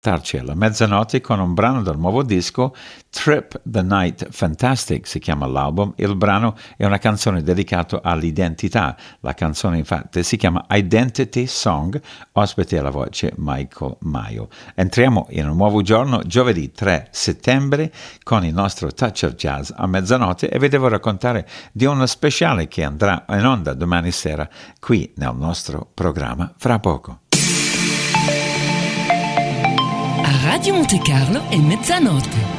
Starci alla mezzanotte con un brano del nuovo disco Trip the Night Fantastic, si chiama l'album. Il brano è una canzone dedicata all'identità. La canzone infatti si chiama Identity Song, ospite alla voce Michael Maio. Entriamo in un nuovo giorno, giovedì 3 settembre, con il nostro Touch of Jazz a mezzanotte e vi devo raccontare di uno speciale che andrà in onda domani sera qui nel nostro programma fra poco. Radio Monte Carlo è mezzanotte.